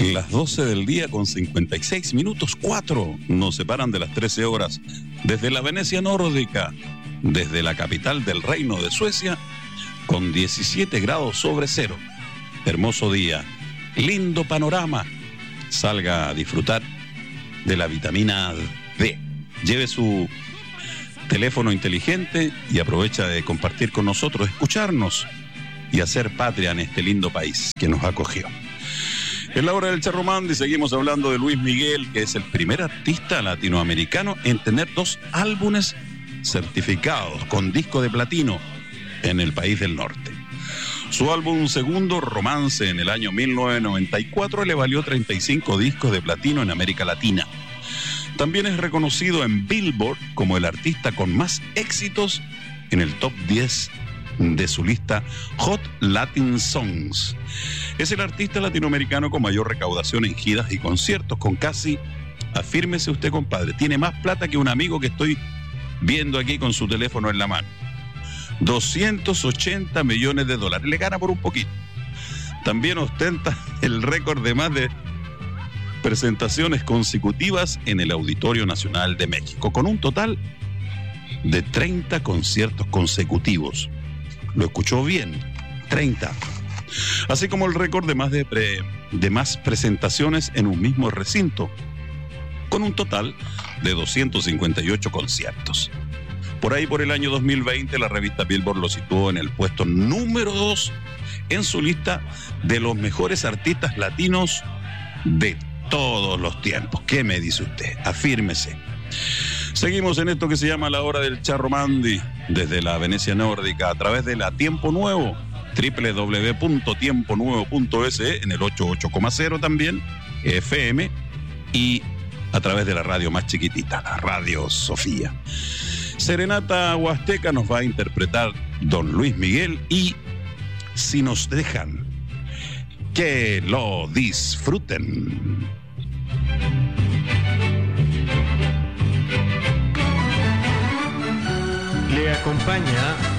Las 12 del día con 56 minutos, 4 nos separan de las 13 horas desde la Venecia nórdica, desde la capital del Reino de Suecia, con 17 grados sobre cero. Hermoso día, lindo panorama. Salga a disfrutar de la vitamina D. Lleve su teléfono inteligente y aprovecha de compartir con nosotros, escucharnos y hacer patria en este lindo país que nos acogió. En la hora del Charromandi seguimos hablando de Luis Miguel, que es el primer artista latinoamericano en tener 2 álbumes certificados con disco de platino en el país del norte. Su álbum segundo, Romance, en el año 1994, le valió 35 discos de platino en América Latina. También es reconocido en Billboard como el artista con más éxitos en el top 10 de su lista Hot Latin Songs. Es el artista latinoamericano con mayor recaudación en giras y conciertos, con casi, afírmese usted, compadre, tiene más plata que un amigo que estoy viendo aquí con su teléfono en la mano. 280 millones de dólares, le gana por un poquito. También ostenta el récord de más de presentaciones consecutivas en el Auditorio Nacional de México, con un total de 30 conciertos consecutivos. Lo escuchó bien, 30. Así como el récord de más presentaciones en un mismo recinto, con un total de 258 conciertos. Por ahí, por el año 2020, la revista Billboard lo situó en el puesto número 2 en su lista de los mejores artistas latinos de todos los tiempos. ¿Qué me dice usted? Afírmese. Seguimos en esto que se llama la hora del Charromandi, desde la Venecia nórdica, a través de la Tiempo Nuevo, www.tiemponuevo.se, en el 88,0 también, FM, y a través de la radio más chiquitita, la Radio Sofía. Serenata Huasteca nos va a interpretar don Luis Miguel, y si nos dejan, que lo disfruten. Le acompaña